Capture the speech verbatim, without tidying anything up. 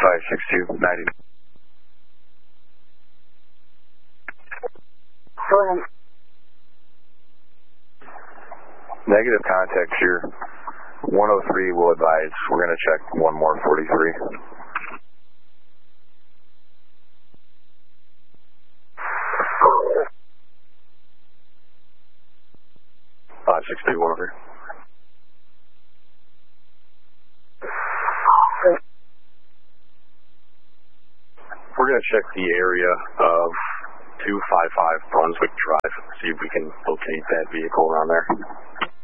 five six two, ninety. Negative contact here. one oh three will advise. We're going to check one more forty-three. five six two, one oh three. We're going to check the area of two five five Brunswick Drive, see if we can locate that vehicle around there.